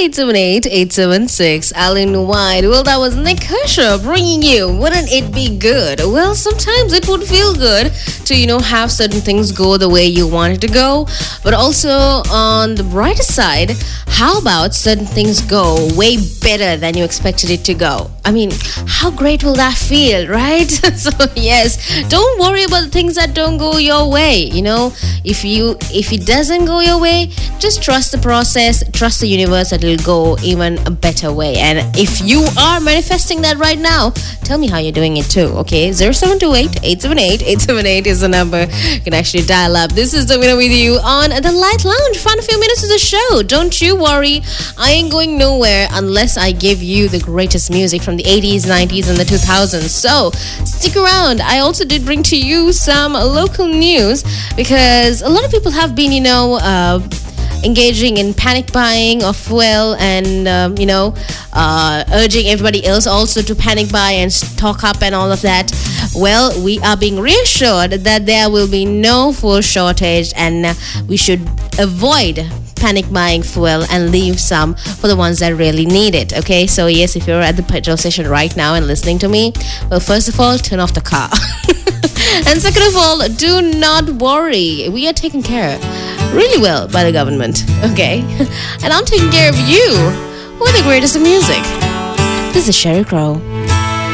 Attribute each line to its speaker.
Speaker 1: 878-876. Alan White. Well, that was Nick Kershaw bringing you Wouldn't It Be Good? Well, sometimes it would feel good to, have certain things go the way you want it to go. But also, on the brighter side, how about certain things go way better than you expected it to go? I mean, how great will that feel, right? So, yes, don't worry about the things that don't go your way. If it doesn't go your way, just trust the process, trust the universe that it'll go even a better way. And if you are manifesting that right now, tell me how you're doing it too, okay? 0728-878-878 is the number. You can actually dial up. This is the winner with you on the Light Lounge. Fun few minutes of the show. Don't you worry. I ain't going nowhere unless I give you the greatest music from the 80s, 90s, and the 2000s. So stick around. I also did bring to you some local news because a lot of people have been, engaging in panic buying of fuel and, urging everybody else also to panic buy and stock up and all of that. Well, we are being reassured that there will be no fuel shortage and we should avoid panic buying fuel and leave some for the ones that really need it. Okay, so yes, if you're at the petrol station right now and listening to me, well, first of all, turn off the car. And second of all, do not worry. We are taken care of really well by the government, okay? And I'm taking care of you with the greatest of music. This is Sherry Crow.